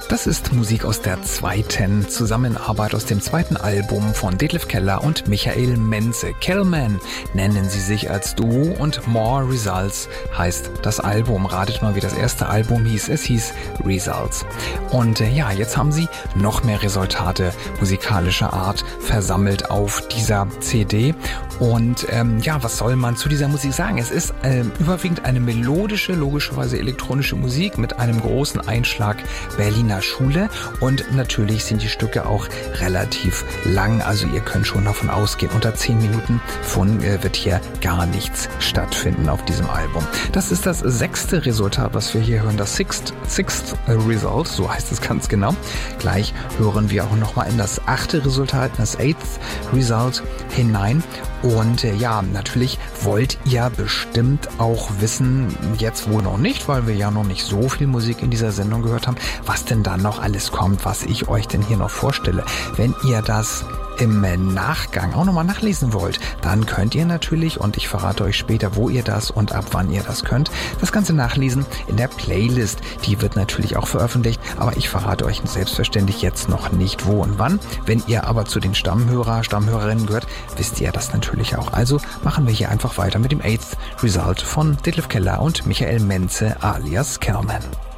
Das ist Musik aus der zweiten Zusammenarbeit aus dem zweiten Album von Detlef Keller und Michael Menze. Kellman nennen sie sich als Duo und More Results heißt das Album. Ratet mal, wie das erste Album hieß. Es hieß Results. Und jetzt haben sie noch mehr Resultate musikalischer Art versammelt auf dieser CD. Und was soll man zu dieser Musik sagen? Es ist überwiegend eine melodische, logischerweise elektronische Musik mit einem großen Einschlag Berliner Schule, und natürlich sind die Stücke auch relativ lang, also ihr könnt schon davon ausgehen, unter 10 Minuten wird hier gar nichts stattfinden auf diesem Album. Das ist das 6. Resultat, was wir hier hören, das Sixth Result, so heißt es ganz genau. Gleich hören wir auch nochmal in das 8. Resultat, das 8th Result hinein. Und natürlich wollt ihr bestimmt auch wissen, jetzt wohl noch nicht, weil wir ja noch nicht so viel Musik in dieser Sendung gehört haben, was denn da noch alles kommt, was ich euch denn hier noch vorstelle. Wenn ihr das im Nachgang auch nochmal nachlesen wollt, dann könnt ihr natürlich, und ich verrate euch später, wo ihr das und ab wann ihr das könnt, das Ganze nachlesen in der Playlist. Die wird natürlich auch veröffentlicht, aber ich verrate euch selbstverständlich jetzt noch nicht wo und wann. Wenn ihr aber zu den Stammhörerinnen gehört, wisst ihr das natürlich auch. Also machen wir hier einfach weiter mit dem 8th Result von Detlef Keller und Michael Menze alias Kellman.